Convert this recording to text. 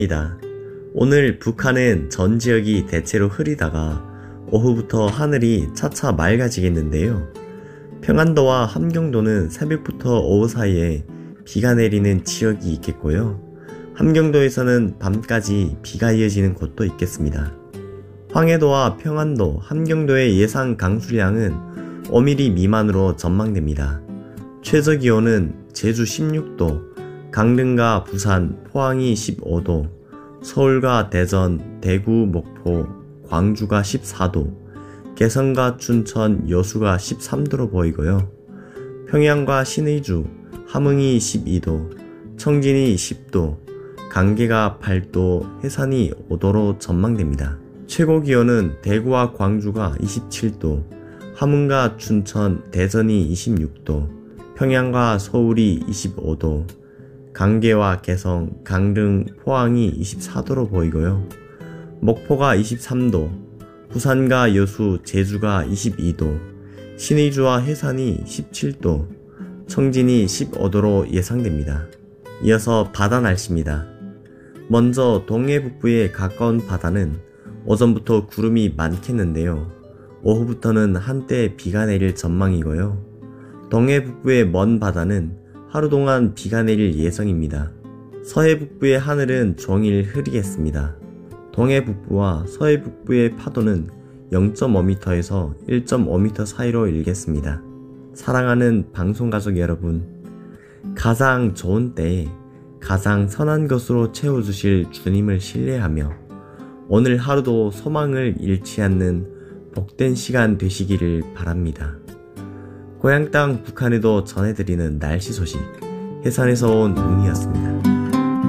입니다. 오늘 북한은 전 지역이 대체로 흐리다가 오후부터 하늘이 차차 맑아지겠는데요. 평안도와 함경도는 새벽부터 오후 사이에 비가 내리는 지역이 있겠고요. 함경도에서는 밤까지 비가 이어지는 곳도 있겠습니다. 황해도와 평안도, 함경도의 예상 강수량은 5mm 미만으로 전망됩니다. 최저기온은 제주 16도, 강릉과 부산, 포항이 15도, 서울과 대전, 대구, 목포, 광주가 14도, 개성과 춘천, 여수가 13도로 보이고요. 평양과 신의주, 함흥이 12도, 청진이 10도, 강계가 8도, 해산이 5도로 전망됩니다. 최고기온은 대구와 광주가 27도, 함흥과 춘천, 대전이 26도, 평양과 서울이 25도, 강계와 개성, 강릉, 포항이 24도로 보이고요. 목포가 23도, 부산과 여수, 제주가 22도, 신의주와 해산이 17도, 청진이 15도로 예상됩니다. 이어서 바다 날씨입니다. 먼저 동해 북부에 가까운 바다는 오전부터 구름이 많겠는데요. 오후부터는 한때 비가 내릴 전망이고요. 동해 북부의 먼 바다는 하루 동안 비가 내릴 예정입니다. 서해 북부의 하늘은 종일 흐리겠습니다. 동해 북부와 서해 북부의 파도는 0.5m에서 1.5m 사이로 일겠습니다. 사랑하는 방송가족 여러분, 가장 좋은 때에 가장 선한 것으로 채워주실 주님을 신뢰하며 오늘 하루도 소망을 잃지 않는 복된 시간 되시기를 바랍니다. 고향 땅 북한에도 전해드리는 날씨 소식, 해산에서 온 웅이었습니다.